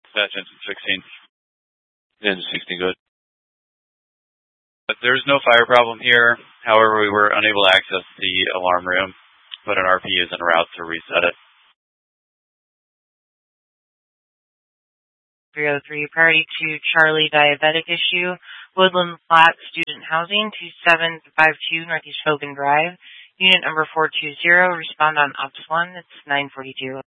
Patch engine 16. Engine 16, good. But there's no fire problem here. However, we were unable to access the alarm room, but an RP is en route to reset it. 303, priority to Charlie diabetic issue, Woodland Flat Student Housing, 2752 Northeast Hogan Drive, unit number 420, respond on Ops 1, it's 942.